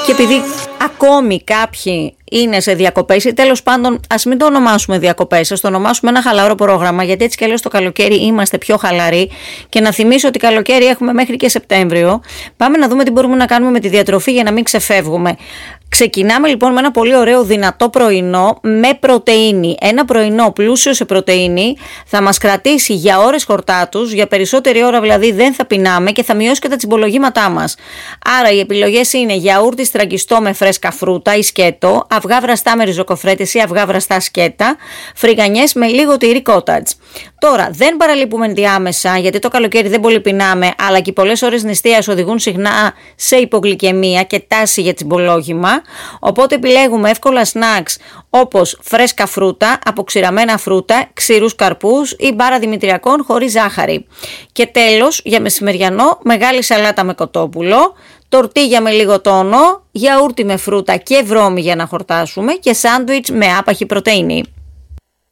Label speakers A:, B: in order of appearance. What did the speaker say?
A: Και επειδή ακόμη κάποιοι είναι σε διακοπές ή τέλος πάντων ας μην το ονομάσουμε διακοπές, ας το ονομάσουμε ένα χαλαρό πρόγραμμα, γιατί έτσι κι αλλιώς το καλοκαίρι είμαστε πιο χαλαροί, και να θυμίσω ότι καλοκαίρι έχουμε μέχρι και Σεπτέμβριο, πάμε να δούμε τι μπορούμε να κάνουμε με τη διατροφή για να μην ξεφεύγουμε. Ξεκινάμε λοιπόν με ένα πολύ ωραίο δυνατό πρωινό με πρωτεΐνη. Ένα πρωινό πλούσιο σε πρωτεΐνη θα μας κρατήσει για ώρες χορτάτους, για περισσότερη ώρα δηλαδή δεν θα πεινάμε και θα μειώσει και τα τσιμπολογήματά μας. Άρα οι επιλογές είναι γιαούρτι στραγγιστό με φρέσκα φρούτα ή σκέτο, αυγά βραστά με ριζοκοφρέτες ή αυγά βραστά σκέτα, φρυγανιές με λίγο τυρί cottage. Τώρα δεν παραλείπουμε ενδιάμεσα, γιατί το καλοκαίρι δεν πολύ πεινάμε, αλλά και οι πολλές ώρες νηστείας οδηγούν συχνά σε υπογλυκαιμία και τάση για τσιμπολόγημα. Οπότε επιλέγουμε εύκολα σνακς όπως φρέσκα φρούτα, αποξηραμένα φρούτα, ξηρούς καρπούς ή μπάρα δημητριακών χωρίς ζάχαρη. Και τέλος, για μεσημεριανό, μεγάλη σαλάτα με κοτόπουλο, τορτίγια με λίγο τόνο, γιαούρτι με φρούτα και βρώμη για να χορτάσουμε και σάντουιτς με άπαχη πρωτεΐνη.